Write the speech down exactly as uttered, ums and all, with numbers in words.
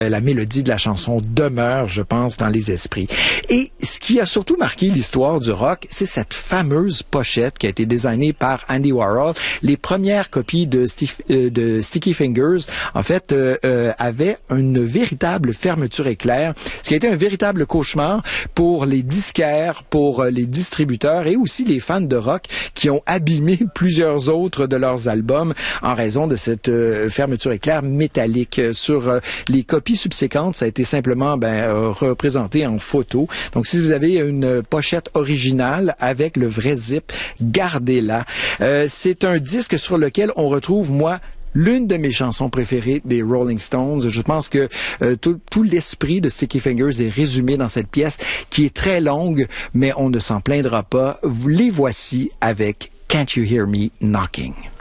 La mélodie de la chanson demeure, je pense, dans les esprits. Et ce qui a surtout marqué l'histoire du rock, c'est cette fameuse pochette qui a été designée par Andy Warhol. Les premières copies de, Stif, euh, de Sticky Fingers, en fait, euh, euh, avaient une véritable fermeture éclair, ce qui a été un véritable cauchemar pour les disquaires, pour les distributeurs et aussi les fans de rock qui ont abîmé plusieurs autres de leurs albums en raison de cette euh, fermeture éclair métallique. Sur euh, les copies subséquentes, ça a été simplement ben, euh, représenté en photo. Donc, si vous avez une pochette originale avec le vrai zip, gardez-la. Euh, c'est un disque sur lequel on retrouve, moi, l'une de mes chansons préférées des Rolling Stones. Je pense que euh, tout, tout l'esprit de Sticky Fingers est résumé dans cette pièce qui est très longue, mais on ne s'en plaindra pas. Les voici avec Can't You Hear Me Knocking.